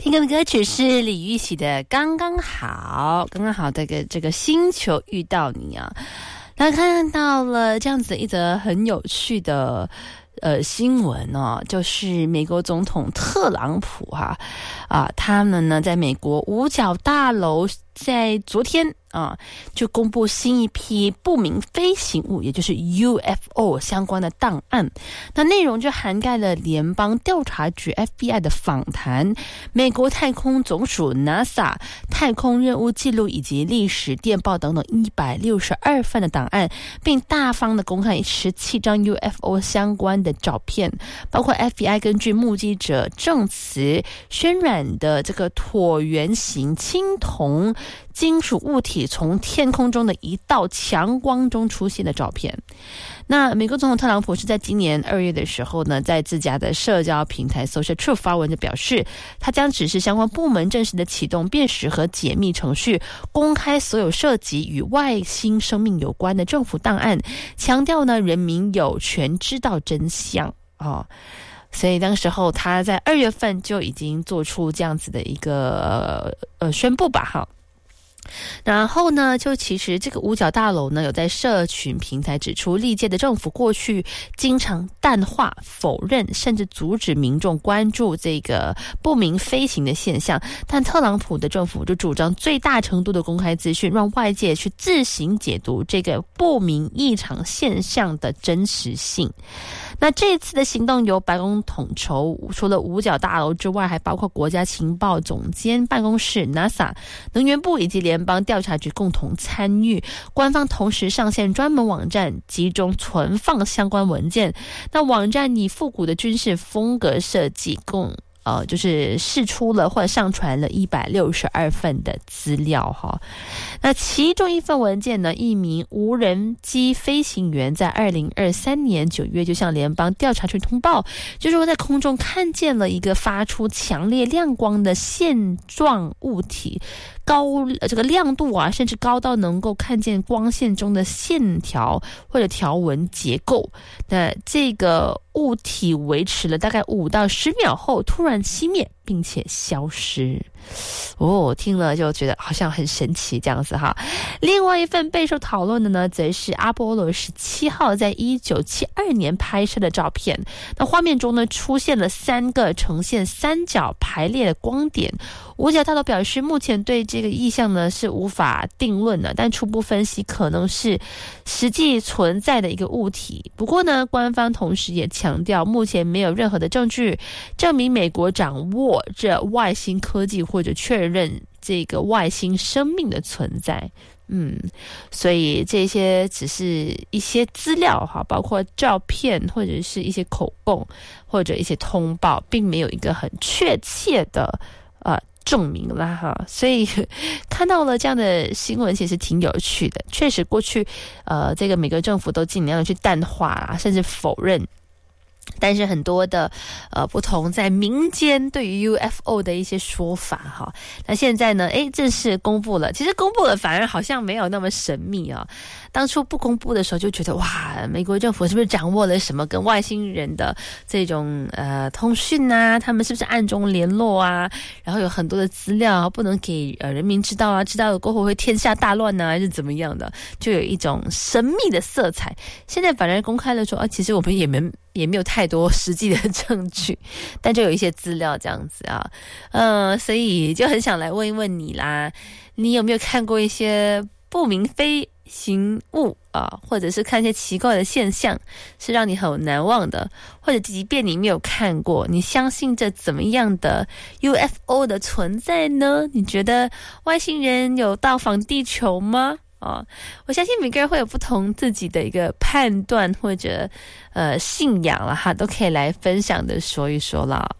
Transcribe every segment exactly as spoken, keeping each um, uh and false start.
听歌的歌曲是李玉玺的《刚刚好》，刚刚好这个这个星球遇到你啊。那看到了这样子一则很有趣的呃新闻哦，就是美国总统特朗普哈啊，他们呢在美国五角大楼在昨天啊，就公布新一批不明飞行物，也就是 U F O 相关的档案。那内容就涵盖了联邦调查局 F B I 的访谈、美国太空总署 NASA 太空任务记录以及历史电报等等一百六十二份的档案，并大方的公开十七张 U F O 相关的照片，包括 F B I 根据目击者证词渲染的这个椭圆形青铜金属物体从天空中的一道强光中出现的照片。那美国总统特朗普是在今年二月的时候呢，在自家的社交平台 Social Truth 发文就表示，他将指示相关部门正式的启动辨识和解密程序，公开所有涉及与外星生命有关的政府档案，强调呢人民有权知道真相啊。所以当时候他在二月份就已经做出这样子的一个呃宣布吧哈。然后呢，就其实这个五角大楼呢，有在社群平台指出，历届的政府过去经常淡化、否认，甚至阻止民众关注这个不明飞行的现象。但特朗普的政府就主张最大程度的公开资讯，让外界去自行解读这个不明异常现象的真实性。那这次的行动由白宫统筹，除了五角大楼之外，还包括国家情报总监办公室、NASA、能源部以及联邦调查局共同参与。官方同时上线专门网站，集中存放相关文件。那网站以复古的军事风格设计，共呃，就是释出了或者上传了一百六十二份的资料哈。那其中一份文件呢，一名无人机飞行员在二零二三年九月就向联邦调查局通报，就是说在空中看见了一个发出强烈亮光的线状物体，高这个亮度啊，甚至高到能够看见光线中的线条或者条纹结构。那这个物体维持了大概五到十秒后，突然熄灭并且消失。哦，听了就觉得好像很神奇这样子哈。另外一份备受讨论的呢，则是阿波罗十七号在一九七二年拍摄的照片。那画面中呢，出现了三个呈现三角排列的光点。五角大楼表示，目前对这个意象呢是无法定论的，但初步分析可能是实际存在的一个物体。不过呢，官方同时也强调，目前没有任何的证据证明美国掌握着外星科技或者确认这个外星生命的存在。嗯，所以这些只是一些资料哈，包括照片或者是一些口供或者一些通报，并没有一个很确切的呃证明啦哈。所以看到了这样的新闻，其实挺有趣的。确实，过去呃这个每个政府都尽量去淡化啊，甚至否认。但是很多的呃不同在民间对于 U F O 的一些说法哈，那现在呢，诶正式公布了。其实公布了反而好像没有那么神秘啊。当初不公布的时候就觉得哇，美国政府是不是掌握了什么跟外星人的这种呃通讯啊？他们是不是暗中联络啊？然后有很多的资料不能给呃人民知道啊，知道了过后会天下大乱啊，还是怎么样的？就有一种神秘的色彩。现在反而公开了说啊，其实我们也没也没有太多实际的证据，但就有一些资料这样子啊，呃，所以就很想来问一问你啦，你有没有看过一些不明飞行物啊，或者是看一些奇怪的现象，是让你很难忘的，或者即便你没有看过，你相信着怎么样的 U F O 的存在呢？你觉得外星人有到访地球吗？哦，我相信每个人会有不同自己的一个判断或者呃信仰了哈，都可以来分享的说一说了。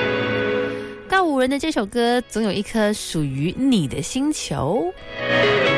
告五人的这首歌，总有一颗属于你的星球。